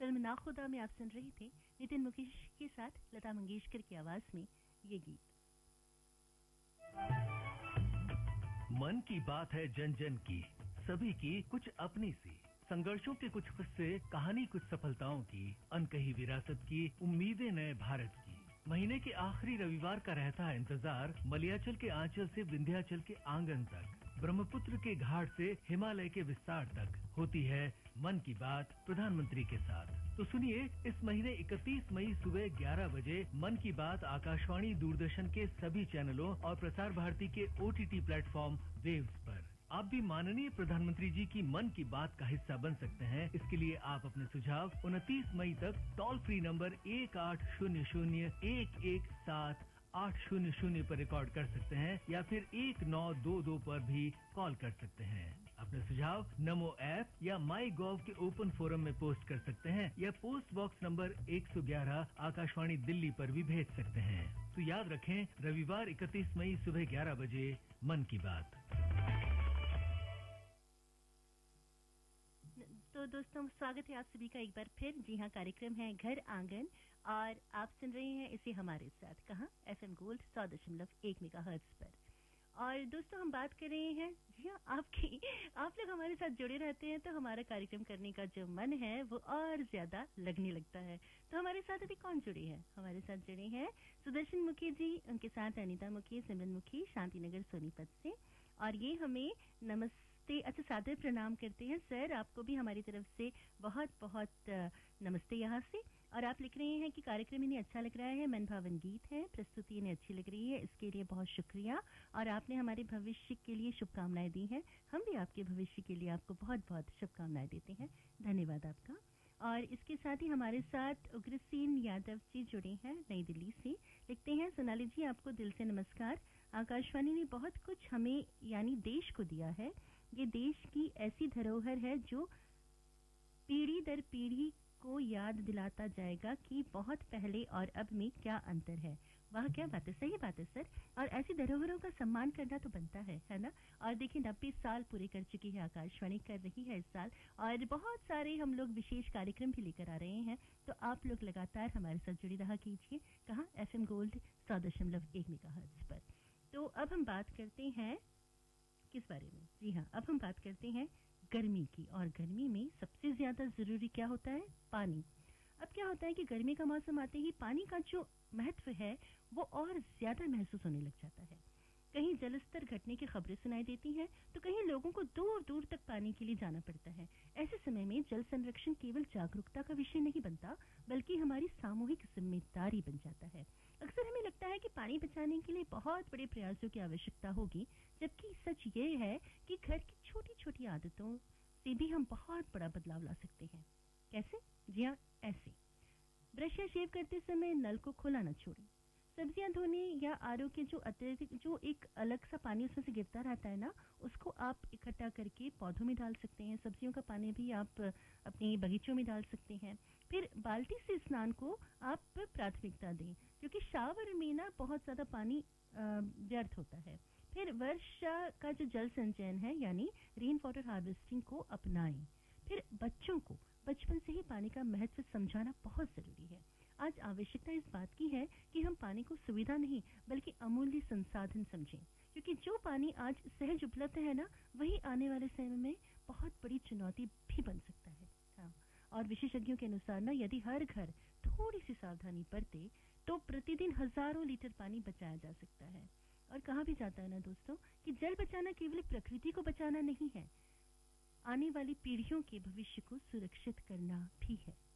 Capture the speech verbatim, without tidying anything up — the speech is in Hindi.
फिल्म नाखुदा में आप सुन रहे थे नितिन मुकेश के साथ लता मंगेशकर की आवाज में ये गीत। मन की बात है जन जन की, सभी की कुछ अपनी सी, संघर्षों के कुछ किस्से, कहानी कुछ सफलताओं की, अनकही विरासत की, उम्मीदें नए भारत की। महीने के आखिरी रविवार का रहता है इंतजार, मलयाचल के आंचल से विंध्याचल के आंगन तक, ब्रह्मपुत्र के घाट से हिमालय के विस्तार तक होती है मन की बात प्रधानमंत्री के साथ। तो सुनिए, इस महीने इकतीस मई सुबह ग्यारह बजे मन की बात आकाशवाणी, दूरदर्शन के सभी चैनलों और प्रसार भारती के ओटीटी प्लेटफॉर्म वेव्स पर। आप भी माननीय प्रधानमंत्री जी की मन की बात का हिस्सा बन सकते हैं। इसके लिए आप अपने सुझाव उनतीस मई तक टोल फ्री नंबर एक आठ शून्य शून्य एक एक सात आठ शून्य शून्य पर रिकॉर्ड कर सकते हैं या फिर एक नौ दो दो पर भी कॉल कर सकते हैं। अपने सुझाव नमो ऐप या माई गॉव के ओपन फोरम में पोस्ट कर सकते हैं या पोस्ट बॉक्स नंबर एक सौ ग्यारह आकाशवाणी दिल्ली पर भी भेज सकते हैं। तो याद रखें, रविवार इकतीस मई सुबह ग्यारह बजे मन की बात। तो दोस्तों, स्वागत है आप सभी का एक बार फिर। जी हाँ, कार्यक्रम है घर आंगन और आप सुन रहे हैं इसे हमारे साथ कहाँ एफएम गोल्ड सौ दशमलव एक मेगाहर्ट्ज पर। और दोस्तों, हम बात कर रहे हैं, जी हाँ, आपकी आप लोग हमारे साथ जुड़े रहते हैं तो हमारा कार्यक्रम करने का जो मन है वो और ज्यादा लगने लगता है। तो हमारे साथ अभी कौन जुड़े हैं? हमारे साथ जुड़े हैं सुदर्शन मुखी जी, उनके साथ अनिता मुखी, सिमरन मुखी, शांतिनगर सोनीपत से। और ये हमें नमस्ते अच्छा सादर प्रणाम करते हैं। सर, आपको भी हमारी तरफ से बहुत बहुत नमस्ते यहाँ से। और आप लिख रहे हैं कि कार्यक्रम इन्हें अच्छा लग रहा है, मन भावन गीत है, प्रस्तुति इन्हें अच्छी लग रही है, इसके लिए बहुत शुक्रिया। और आपने हमारे भविष्य के लिए शुभकामनाएं दी हैं। हम भी आपके भविष्य के लिए आपको बहुत बहुत शुभकामनाएं देते हैं। धन्यवाद आपका। और इसके साथ ही हमारे साथ उग्रसेन यादव जी जुड़े हैं नई दिल्ली से। लिखते हैं, सोनाली जी आपको दिल से नमस्कार। आकाशवाणी ने बहुत कुछ हमें यानी देश को दिया है। ये देश की ऐसी धरोहर है जो पीढ़ी दर पीढ़ी को याद दिलाता जाएगा कि बहुत पहले और अब में क्या अंतर है। वाह, क्या बात है, सही बात है सर। और ऐसी धरोहरों का सम्मान करना तो बनता है, है ना। और देखिए, नब्बे साल पूरे कर चुकी है आकाशवाणी, कर रही है इस साल, और बहुत सारे हम लोग विशेष कार्यक्रम भी लेकर आ रहे हैं। तो आप लोग लगातार हमारे साथ जुड़े रहा कीजिए कहाँ एफएम गोल्ड सौ दशमलव एक मेगाहर्ट्ज पर। तो अब हम बात करते हैं किस बारे में? जी हाँ, अब हम बात करते हैं गर्मी की। और गर्मी में सबसे ज्यादा जरूरी क्या होता है? पानी। अब क्या होता है कि गर्मी का मौसम आते ही पानी का जो महत्व है वो और ज्यादा महसूस होने लग जाता है। कहीं जलस्तर घटने की खबरें सुनाई देती हैं तो कहीं लोगों को दूर दूर तक पानी के लिए जाना पड़ता है। ऐसे समय में जल संरक्षण केवल जागरूकता का विषय नहीं बनता, बल्कि हमारी सामूहिक जिम्मेदारी बन जाता है। अक्सर हमें लगता है कि पानी बचाने के लिए बहुत बड़े प्रयासों की आवश्यकता होगी, जबकि सच ये है कि घर की छोटी छोटी आदतों से भी हम बहुत बड़ा बदलाव ला सकते हैं। कैसे? जी हाँ, ऐसे। ब्रश या शेव करते समय नल को खुला न छोड़ें। सब्जियां धोने या आरओ के जो अतिरिक्त जो एक अलग सा पानी उसमें से गिरता रहता है ना, उसको आप इकट्ठा करके पौधों में डाल सकते हैं। सब्जियों का पानी भी आप अपने बगीचों में डाल सकते हैं। फिर बाल्टी से स्नान को आप प्राथमिकता दें, क्योंकि शावर में ना बहुत ज्यादा पानी व्यर्थ होता है। फिर वर्षा का जो जल संचयन है यानी रेन वाटर हार्वेस्टिंग को अपनाएं। फिर बच्चों को बचपन से ही पानी का महत्व समझाना बहुत जरूरी है। आज आवश्यकता इस बात की है कि हम पानी को सुविधा नहीं बल्कि अमूल्य संसाधन समझें, क्योंकि जो पानी आज सहज उपलब्ध है ना, वही आने वाले समय में बहुत बड़ी चुनौती भी बन सकता है। हाँ, और विशेषज्ञों के अनुसार ना, यदि हर घर थोड़ी सी सावधानी बरते तो प्रतिदिन हजारों लीटर पानी बचाया जा सकता है। और कहा भी जाता है ना दोस्तों कि जल बचाना केवल प्रकृति को बचाना नहीं है, आने वाली पीढ़ियों के भविष्य को सुरक्षित करना भी है।